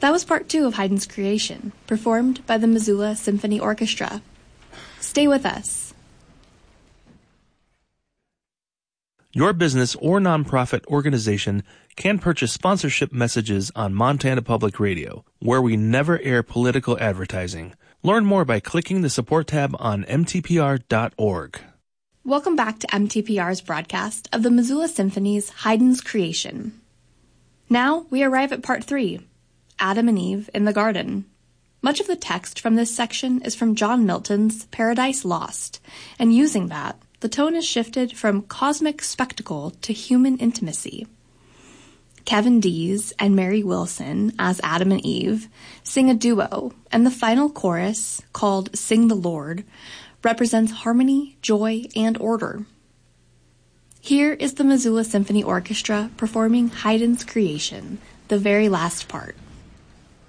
That was part 2 of Haydn's creation, performed by the Missoula Symphony Orchestra. Stay with us. Your business or nonprofit organization can purchase sponsorship messages on Montana Public Radio, where we never air political advertising. Learn more by clicking the support tab on mtpr.org. Welcome back to MTPR's broadcast of the Missoula Symphony's Haydn's Creation. Now we arrive at part 3, Adam and Eve in the Garden. Much of the text from this section is from John Milton's Paradise Lost, and using that, the tone is shifted from cosmic spectacle to human intimacy. Kevin Dees and Mary Wilson, as Adam and Eve, sing a duo, and the final chorus, called Sing the Lord, represents harmony, joy, and order. Here is the Missoula Symphony Orchestra performing Haydn's Creation, the very last part.